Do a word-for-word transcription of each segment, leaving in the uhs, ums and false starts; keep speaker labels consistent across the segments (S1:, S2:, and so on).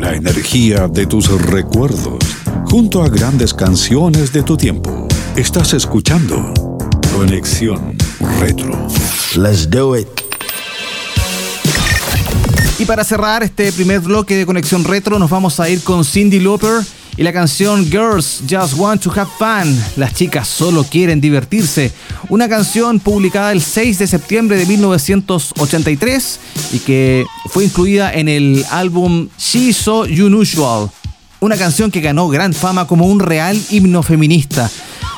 S1: la energía de tus recuerdos, junto a grandes canciones de tu tiempo. Estás escuchando Conexión Retro.
S2: Let's do it.
S3: Y para cerrar este primer bloque de Conexión Retro, nos vamos a ir con Cyndi Lauper y la canción Girls Just Want to Have Fun. Las chicas solo quieren divertirse. Una canción publicada el seis de septiembre de mil novecientos ochenta y tres y que fue incluida en el álbum She's So Unusual. Una canción que ganó gran fama como un real himno feminista.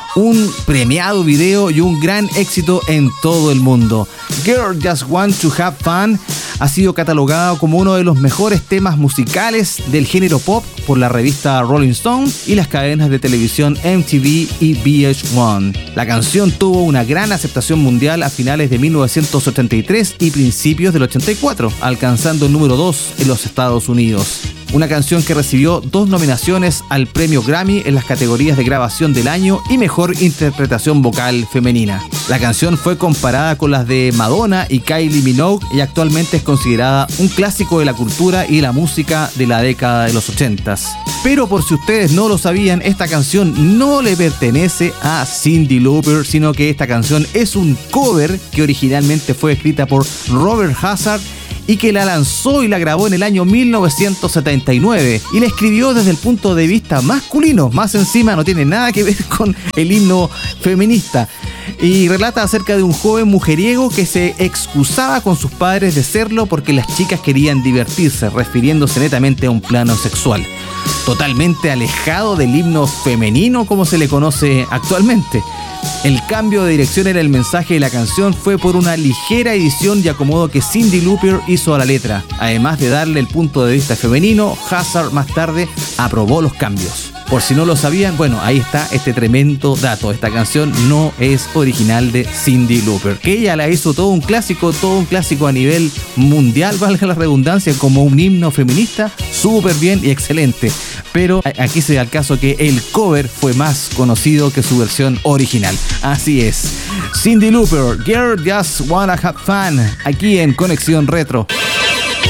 S3: Un premiado video y un gran éxito en todo el mundo. Girl Just Want to Have Fun ha sido catalogado como uno de los mejores temas musicales del género pop por la revista Rolling Stone y las cadenas de televisión M T V y V H uno. La canción tuvo una gran aceptación mundial a finales de mil novecientos ochenta y tres y principios del ochenta y cuatro, alcanzando el número dos en los Estados Unidos. Una canción que recibió dos nominaciones al premio Grammy en las categorías de grabación del año y mejor interpretación vocal femenina. La canción fue comparada con las de Madonna y Kylie Minogue y actualmente es considerada un clásico de la cultura y la música de la década de los ochentas. Pero por si ustedes no lo sabían, esta canción no le pertenece a Cyndi Lauper, sino que esta canción es un cover que originalmente fue escrita por Robert Hazard y que la lanzó y la grabó en el año mil novecientos setenta y nueve y la escribió desde el punto de vista masculino. Más encima no tiene nada que ver con el himno feminista y relata acerca de un joven mujeriego que se excusaba con sus padres de serlo porque las chicas querían divertirse, refiriéndose netamente a un plano sexual, totalmente alejado del himno femenino como se le conoce actualmente. El cambio de dirección en el mensaje de la canción fue por una ligera edición y acomodo que Cyndi Lauper hizo a la letra. Además de darle el punto de vista femenino, Hazard más tarde aprobó los cambios. Por si no lo sabían, bueno, ahí está este tremendo dato. Esta canción no es original de Cyndi Lauper, que ella la hizo todo un clásico, todo un clásico a nivel mundial, valga la redundancia, como un himno feminista, súper bien y excelente. Pero aquí se da el caso que el cover fue más conocido que su versión original. Así es. Cyndi Lauper, Girl Just Wanna Have Fun, aquí en Conexión Retro.